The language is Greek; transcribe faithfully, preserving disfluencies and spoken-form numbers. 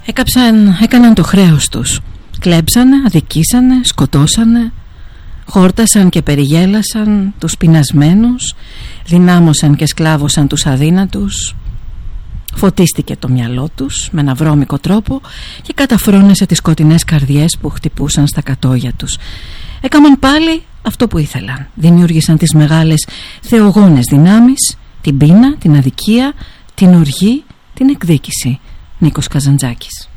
Έκαψαν, έκαναν το χρέος τους. Κλέψανε, αδικήσανε, σκοτώσανε, χόρτασαν και περιγέλασαν τους πεινασμένους, δυνάμωσαν και σκλάβωσαν τους αδύνατους. Φωτίστηκε το μυαλό τους με ένα βρώμικο τρόπο και καταφρόνεσε τις σκοτεινές καρδιές που χτυπούσαν στα κατόγια τους. Έκαναν πάλι αυτό που ήθελαν. Δημιούργησαν τις μεγάλες θεογόνες δυνάμεις, την πείνα, την αδικία, την οργή, την εκδίκηση. Νίκος Καζαντζάκης.